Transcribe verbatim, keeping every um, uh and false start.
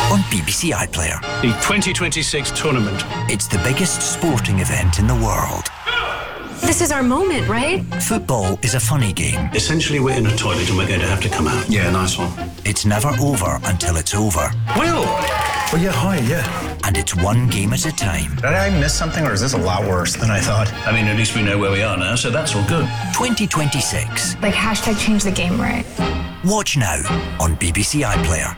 on B B C iPlayer. The twenty twenty-six tournament. It's the biggest sporting event in the world. This is our moment, right? Football is a funny game. Essentially, we're in a toilet and we're going to have to come out. Yeah, nice one. It's never over until it's over. Will! Oh, yeah, hi, yeah. And it's one game at a time. Did I miss something, or is this a lot worse than I thought? I mean, at least we know where we are now, so that's all good. twenty twenty-six. Like hashtag change the game, right? Watch now on B B C iPlayer.